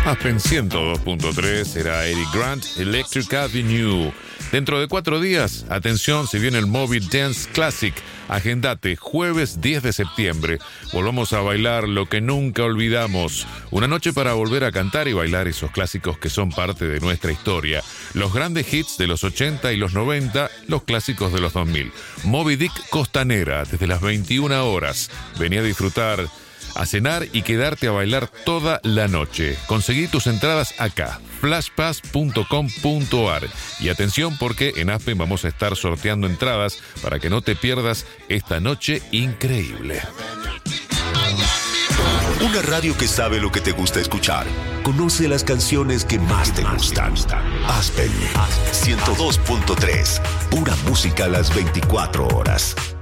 Aspen 102.3 será Eric Grant, Electric Avenue. Dentro de 4 días, atención, se viene el Moby Dance Classic. Agendate, jueves 10 de septiembre. Volvamos a bailar lo que nunca olvidamos. Una noche para volver a cantar y bailar esos clásicos que son parte de nuestra historia. Los grandes hits de los 80 y los 90, los clásicos de los 2000. Moby Dick Costanera, desde las 21 horas. Vení a disfrutar, a cenar y quedarte a bailar toda la noche. Conseguí tus entradas acá, flashpass.com.ar. Y atención, porque en Aspen vamos a estar sorteando entradas para que no te pierdas esta noche increíble. Una radio que sabe lo que te gusta escuchar. Conoce las canciones que más te gustan. Aspen 102.3. Pura música a las 24 horas.